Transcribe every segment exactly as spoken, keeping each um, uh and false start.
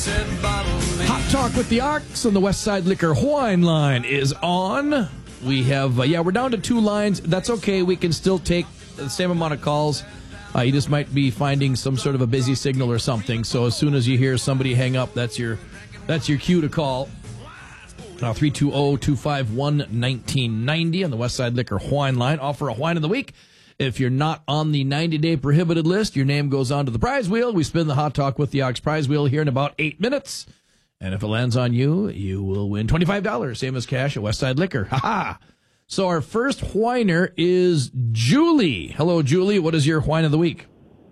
Hot Talk with the Ox on the West Side Liquor Wine line is on. We have, uh, yeah, we're down to two lines. That's okay. We can still take the same amount of calls. Uh, you just might be finding some sort of a busy signal or something. So as soon as you hear somebody hang up, that's your that's your cue to call. Now, three two zero, two five one, one nine nine zero on the West Side Liquor Wine line. Offer a wine of the week. If you're not on the ninety-day prohibited list, your name goes on to the prize wheel. We spin the Hot Talk with the Ox prize wheel here in about eight minutes. And if it lands on you, you will win twenty-five dollars, same as cash at West Side Liquor. Ha-ha! So our first whiner is Julie. Hello, Julie. What is your whine of the week?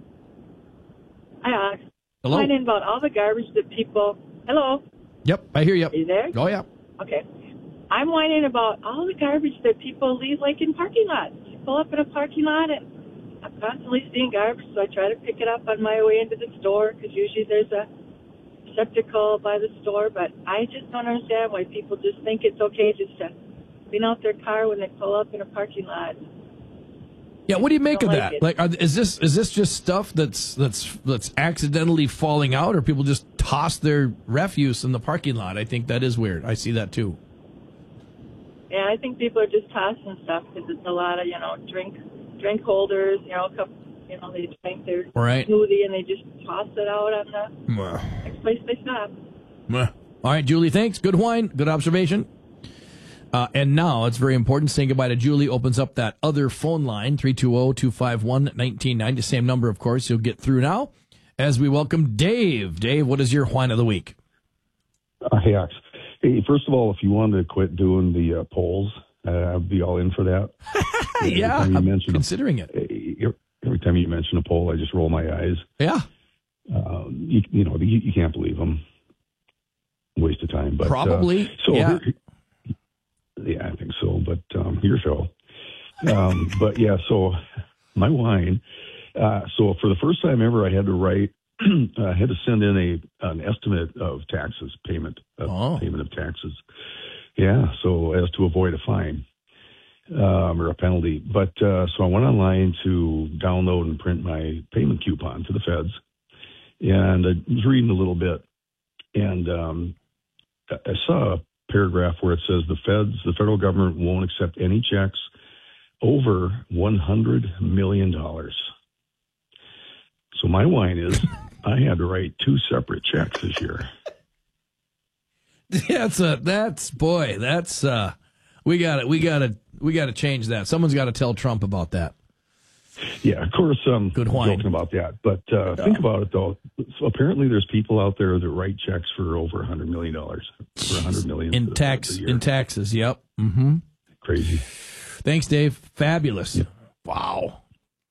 Hi, Ox. Hello. Whining about all the garbage that people... Hello? Yep, I hear you. Are you there? Oh, yeah. Okay. I'm whining about all the garbage that people leave, like, in parking lots. You pull up in a parking lot, and I'm constantly seeing garbage, so I try to pick it up on my way into the store, because usually there's a receptacle by the store, but I just don't understand why people just think it's okay just to clean out their car when they pull up in a parking lot. Yeah, what do you make of like that? it. Like, are, is this is this just stuff that's that's that's accidentally falling out, or people just toss their refuse in the parking lot? I think that is weird. I see that too. Yeah, I think people are just tossing stuff because it's a lot of, you know, drink drink holders, you know, cup, you know, they drink their Right. smoothie and they just toss it out on the Mwah. next place they stop. Mwah. All right, Julie, thanks. Good whine. Good observation. Uh, and now, it's very important, saying goodbye to Julie opens up that other phone line, three two zero, two five one, one nine nine zero. The same number, of course, you'll get through now as we welcome Dave. Dave, what is your whine of the week? Uh, hey, Ox. Hey, first of all, if you wanted to quit doing the uh, polls, uh, I'd be all in for that. Yeah, you I'm mention considering it. A, every time you mention a poll, I just roll my eyes. Yeah. Uh, you, you know, you, you can't believe them. Waste of time. But, Probably, Uh, so yeah. here- yeah, I think so. But um, your show. Um, but, yeah, so my wine. Uh, so for the first time ever, I had to write, I had to send in a an estimate of taxes, payment, of Oh. payment of taxes. Yeah, so as to avoid a fine um, or a penalty. But uh, so I went online to download and print my payment coupon to the feds. And I was reading a little bit. And um, I saw a paragraph where it says the feds, the federal government won't accept any checks over one hundred million dollars. So my whine is I had to write two separate checks this year. That's a, that's, boy, that's, uh, we got to, we got to, we got to change that. Someone's got to tell Trump about that. Yeah, of course, I'm Good whine. joking about that. But uh, Yeah. think about it, though. So apparently there's people out there that write checks for over one hundred million dollars. For one hundred million In dollars tax, a year. in taxes. Yep. Mm-hmm. Crazy. Thanks, Dave. Fabulous. Yeah. Wow.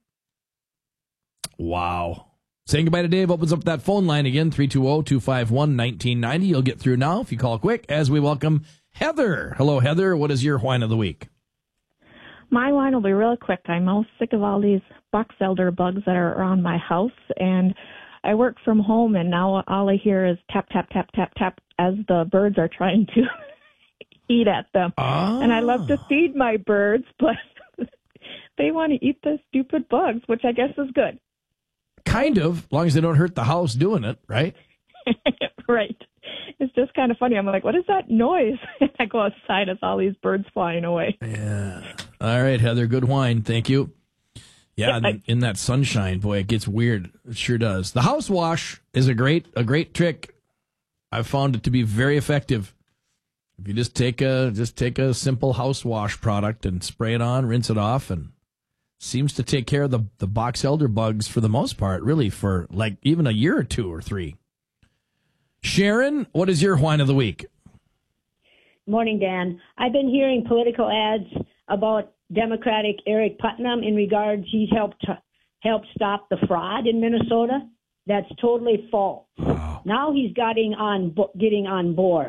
Wow. Saying goodbye to Dave opens up that phone line again, three two zero, two five one, one nine nine zero. You'll get through now if you call quick as we welcome Heather. Hello, Heather. What is your whine of the week? My wine will be real quick. I'm most sick of all these box elder bugs that are around my house, and I work from home, and now all I hear is tap, tap, tap, tap, tap as the birds are trying to eat at them. Ah. And I love to feed my birds, but they want to eat the stupid bugs, which I guess is good. Kind of, as long as they don't hurt the house doing it, right? Right. It's just kind of funny. I'm like, what is that noise? And I go outside, it's all these birds flying away. Yeah. All right, Heather. Good whine. Thank you. Yeah, in, in that sunshine, boy, it gets weird. It sure does. The house wash is a great a great trick. I've found it to be very effective. If you just take a just take a simple house wash product and spray it on, rinse it off, and seems to take care of the the box elder bugs for the most part, really, for like even a year or two or three. Sharon, what is your whine of the week? Morning, Dan. I've been hearing political ads about Democratic Eric Putnam in regards he's helped helped stop the fraud in Minnesota. That's totally false. Wow. Now he's getting on getting on board.